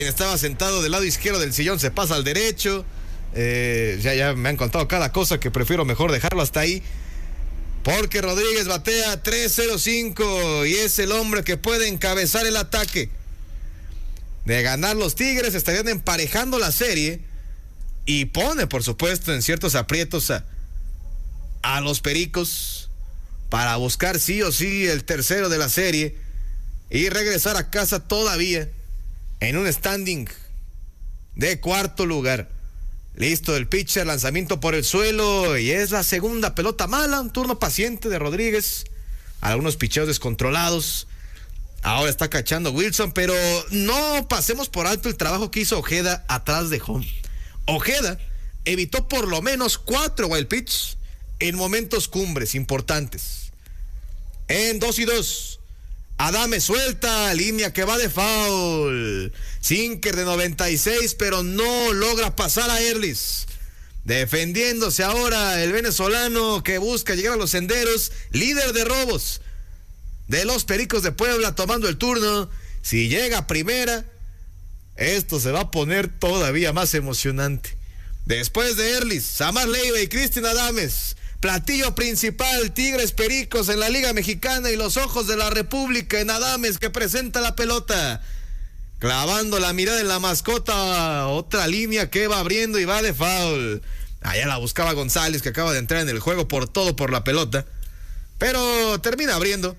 Quien estaba sentado del lado izquierdo del sillón se pasa al derecho. Ya me han contado cada cosa que prefiero mejor dejarlo hasta ahí. Porque Rodríguez batea 3-0-5 y es el hombre que puede encabezar el ataque. De ganar los Tigres estarían emparejando la serie y pone, por supuesto, en ciertos aprietos a los Pericos para buscar sí o sí el tercero de la serie y regresar a casa todavía en un standing de cuarto lugar. Listo el pitcher, lanzamiento por el suelo y es la segunda pelota mala, un turno paciente de Rodríguez, algunos picheos descontrolados. Ahora está cachando Wilson, pero no pasemos por alto el trabajo que hizo Ojeda atrás de home. Ojeda evitó por lo menos 4 wild pitch en momentos cumbres importantes. En 2-2, Adames suelta, línea que va de foul. Sinker de 96, pero no logra pasar a Erlis. Defendiéndose ahora el venezolano que busca llegar a los senderos, líder de robos de los Pericos de Puebla, tomando el turno. Si llega a primera, esto se va a poner todavía más emocionante. Después de Erlis, Samar Leiva y Cristian Adames, platillo principal, Tigres Pericos en la Liga Mexicana y los ojos de la República en Adames, que presenta la pelota, clavando la mirada en la mascota. Otra línea que va abriendo y va de foul. Allá la buscaba González, que acaba de entrar en el juego por todo por la pelota, pero termina abriendo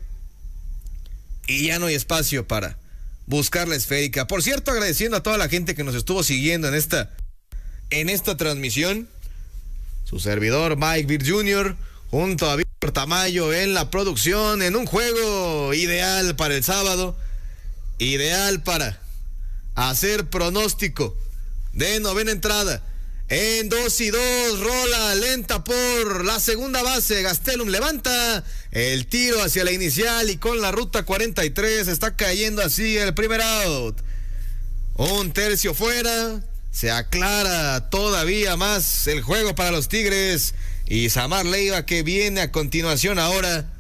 y ya no hay espacio para buscar la esférica. Por cierto, agradeciendo a toda la gente que nos estuvo siguiendo en esta transmisión. Su servidor Mike Beer Jr. junto a Víctor Tamayo en la producción, en un juego ideal para el sábado, ideal para hacer pronóstico de novena entrada. En 2-2, rola lenta por la segunda base, Gastelum levanta el tiro hacia la inicial y con la ruta 43 está cayendo así el primer out. Un tercio fuera, se aclara todavía más el juego para los Tigres y Samar Leiva, que viene a continuación ahora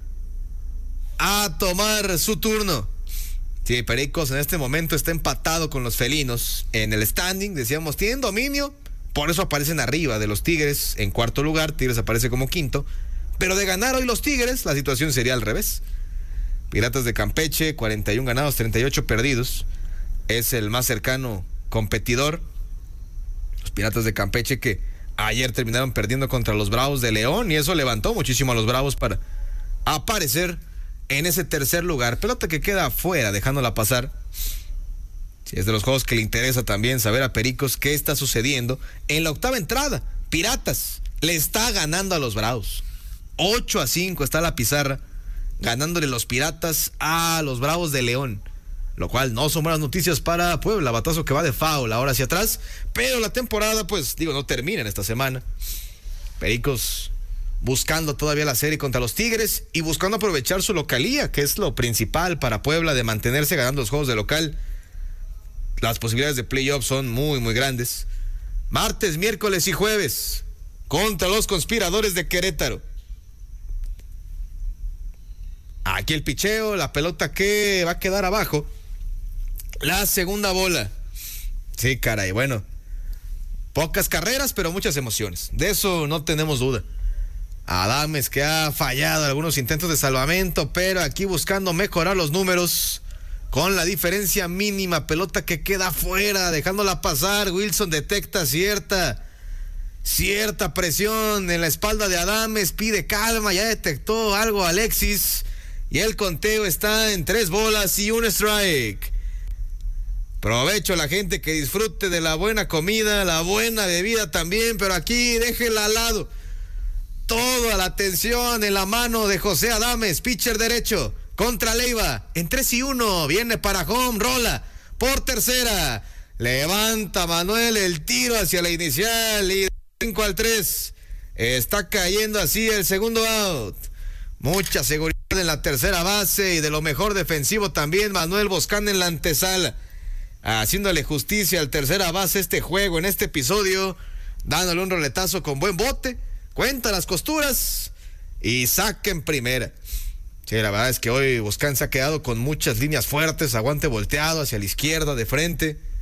a tomar su turno. Sí, Pericos en este momento está empatado con los felinos en el standing, decíamos, tienen dominio, por eso aparecen arriba de los Tigres en cuarto lugar. Tigres aparece como quinto, pero de ganar hoy los Tigres, la situación sería al revés. Piratas de Campeche, 41 ganados, 38 perdidos, es el más cercano competidor. Los Piratas de Campeche, que ayer terminaron perdiendo contra los Bravos de León, y eso levantó muchísimo a los Bravos para aparecer en ese tercer lugar. Pelota que queda afuera, dejándola pasar. Sí, es de los juegos que le interesa también saber a Pericos qué está sucediendo. En la octava entrada, Piratas le está ganando a los Bravos. 8-5 está la pizarra, ganándole los Piratas a los Bravos de León, lo cual no son buenas noticias para Puebla. Batazo que va de foul ahora hacia atrás, pero la temporada, pues, no termina en esta semana. Pericos buscando todavía la serie contra los Tigres y buscando aprovechar su localía, que es lo principal para Puebla, de mantenerse ganando los juegos de local. Las posibilidades de playoff son muy, muy grandes. Martes, miércoles y jueves contra los Conspiradores de Querétaro. Aquí el picheo, la pelota que va a quedar abajo. La segunda bola. Sí, caray, bueno. Pocas carreras, pero muchas emociones. De eso no tenemos duda. Adames, que ha fallado algunos intentos de salvamento, pero aquí buscando mejorar los números con la diferencia mínima. Pelota que queda fuera, dejándola pasar. Wilson detecta cierta presión en la espalda de Adames, pide calma, ya detectó algo Alexis, y el conteo está en 3 bolas y 1 strike. Provecho a la gente que disfrute de la buena comida, la buena bebida también, pero aquí déjela al lado. Toda la atención en la mano de José Adames, pitcher derecho contra Leiva, en 3-1, viene para home, rola por tercera, levanta Manuel el tiro hacia la inicial y 5-3, está cayendo así el segundo out. Mucha seguridad en la tercera base y de lo mejor defensivo también Manuel Boscán en la antesala, haciéndole justicia al tercera base este juego, en este episodio, dándole un roletazo con buen bote, cuenta las costuras y saca en primera. Sí, la verdad es que hoy Boscán se ha quedado con muchas líneas fuertes, aguante volteado hacia la izquierda, de frente.